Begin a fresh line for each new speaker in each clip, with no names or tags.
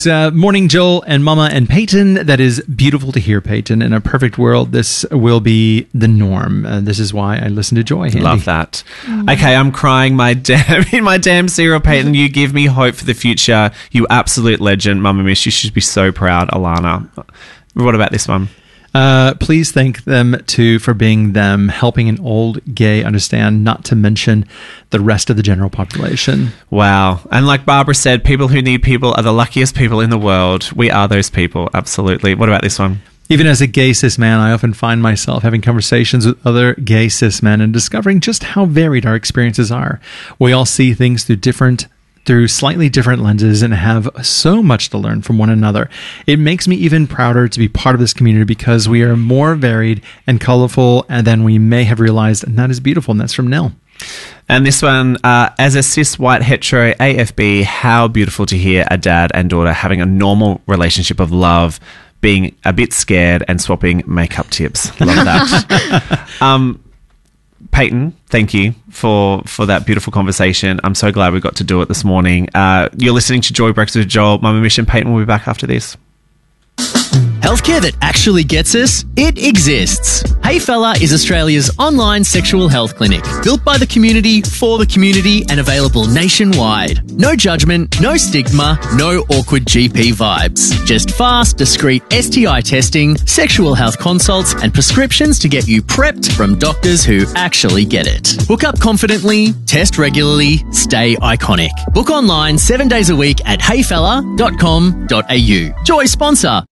Morning, Joel and Mama and Peyton. That is beautiful to hear, Peyton. In a perfect world, this will be the norm. This is why I listen to Joy. Handy.
Love that. Okay, I'm crying in my damn cereal, Peyton. You give me hope for the future. You absolute legend. Mama Miss, you should be so proud, Alana. What about this one?
Please thank them too for being them, helping an old gay understand, not to mention the rest of the general population.
Wow. And like Barbara said, people who need people are the luckiest people in the world. We are those people. Absolutely. What about this one?
Even as a gay cis man, I often find myself having conversations with other gay cis men and discovering just how varied our experiences are. We all see things through slightly different lenses and have so much to learn from one another. It makes me even prouder to be part of this community because we are more varied and colorful than we may have realized, and that is beautiful, and that's from Nell.
And this one, as a cis white hetero AFB, how beautiful to hear a dad and daughter having a normal relationship of love, being a bit scared and swapping makeup tips. Love that. Peyton, thank you for that beautiful conversation. I'm so glad we got to do it this morning. You're listening to Joy Breakfast with Joel. Mama Mission, Peyton will be back after this.
Healthcare that actually gets us, it exists. Hey Fella is Australia's online sexual health clinic, built by the community, for the community, and available nationwide. No judgment, no stigma, no awkward GP vibes. Just fast, discreet STI testing, sexual health consults, and prescriptions to get you prepped from doctors who actually get it. Book up confidently, test regularly, stay iconic. Book online 7 days a week at heyfella.com.au. Joy sponsor.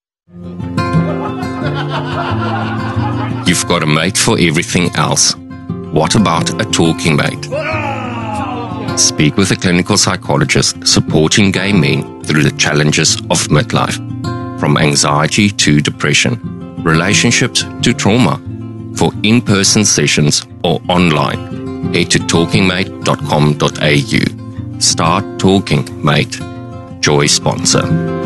You've got a mate for everything else. What about a talking mate? Speak with a clinical psychologist supporting gay men through the challenges of midlife, from anxiety to depression, relationships to trauma. For in-person sessions or online, head to talkingmate.com.au. Start talking, mate. Joy sponsor.